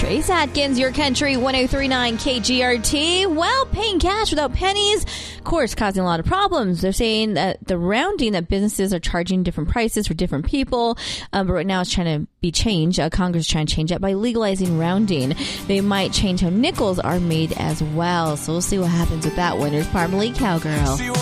Trace Atkins, Your Country, 103.9 KGRT. Well, paying cash without pennies, of course, causing a lot of problems. They're saying that the rounding, that businesses are charging different prices for different people, but right now it's trying to be changed. Congress is trying to change that by legalizing rounding. They might change how nickels are made as well. So we'll see what happens with that one. Here's Parmalee Cowgirl.